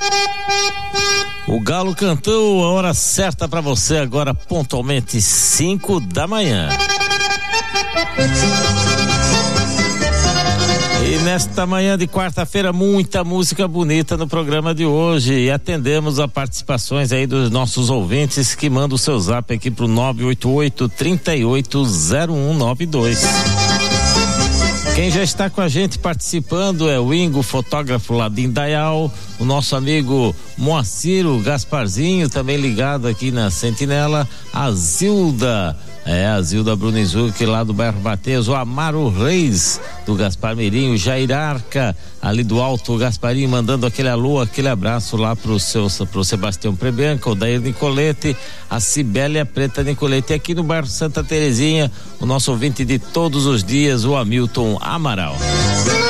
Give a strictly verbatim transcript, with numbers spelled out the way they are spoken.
O Galo cantou a hora certa para você agora, pontualmente cinco da manhã. E nesta manhã de quarta-feira, muita música bonita no programa de hoje, e atendemos a participações aí dos nossos ouvintes que mandam o seu zap aqui pro nove oito oito, três oito zero um nove dois. Quem já está com a gente participando é o Ingo, fotógrafo lá de Indaial, o nosso amigo Moacir Gasparzinho, também ligado aqui na Sentinela, a Zilda, é, a Zilda Brunizuc lá do bairro Mateus, o Amaro Reis do Gaspar Mirim, o Jair Arca ali do Alto Gasparim, mandando aquele alô, aquele abraço lá pro seu, pro Sebastião Prebenca, o Dair Nicolete, a Cibélia Preta Nicolete, e aqui no bairro Santa Terezinha, o nosso ouvinte de todos os dias, o Hamilton Amaral.